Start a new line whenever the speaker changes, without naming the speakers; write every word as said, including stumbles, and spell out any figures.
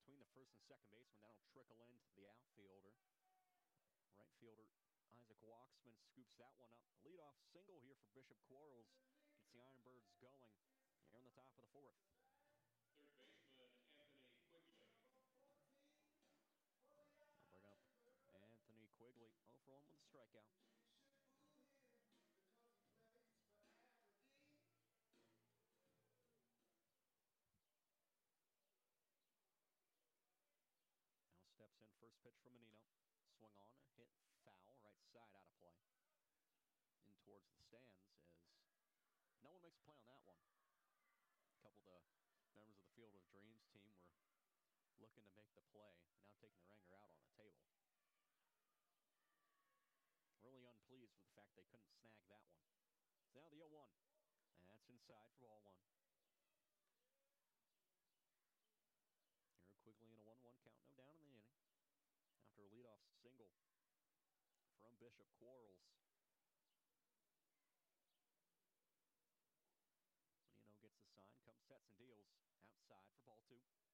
between the first and second baseman. That'll trickle into the outfielder. Right fielder Isaac Walksman scoops that one up. A leadoff single here for Bishop Quarles gets the Ironbirds going here in the top of the fourth.
Third baseman Anthony Quigley.
I'll bring up Anthony Quigley. oh for one with a strikeout. Now steps in, first pitch from Menino. Swung on, hit foul, right side out of play. In towards the stands as no one makes a play on that one. A couple of the members of the Field of Dreams team were looking to make the play, now taking the ringer out on the table. Really unpleased with the fact they couldn't snag that one. So now the oh one, and that's inside for ball one. Here Quigley in a one one count, no down in the inning. After a leadoff single from Bishop Quarles. Menino gets the sign, comes, sets, and deals outside for ball two.